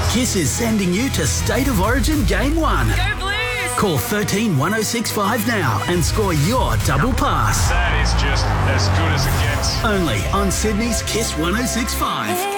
Kiss is sending you to State of Origin Game 1. Go Blues! Call 13 1065 now and score your double pass. That is just as good as it gets. Only on Sydney's Kiss 106.5.